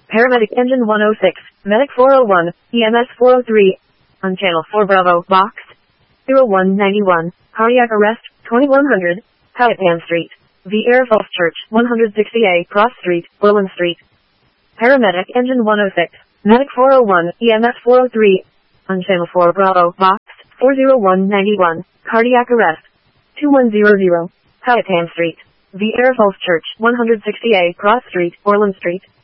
Paramedic Engine 106, Medic 401, EMS 403. On Channel 4 Bravo, Box 0191, Cardiac Arrest, 2100, Powhatan Street, Vieira Falls Church, 160A, Cross Street, Orland Street. Paramedic Engine 106, Medic 401, EMS 403. On Channel 4 Bravo, Box 40191, Cardiac Arrest, 2100, Powhatan Street, Vieira Falls Church, 160A, Cross Street, Orland Street.